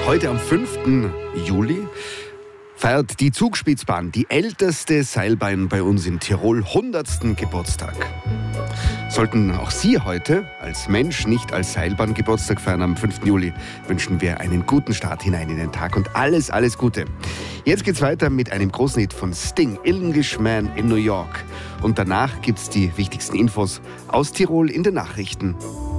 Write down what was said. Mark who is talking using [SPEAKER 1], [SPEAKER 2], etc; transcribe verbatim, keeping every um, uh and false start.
[SPEAKER 1] Heute am fünften Juli feiert die Zugspitzbahn, die älteste Seilbahn bei uns in Tirol, hundertsten Geburtstag. Sollten auch Sie heute als Mensch nicht als Seilbahn Geburtstag feiern am fünften Juli, wünschen wir einen guten Start hinein in den Tag und alles, alles Gute. Jetzt geht's weiter mit einem großen Hit von Sting, Englishman in New York. Und danach gibt's die wichtigsten Infos aus Tirol in den Nachrichten.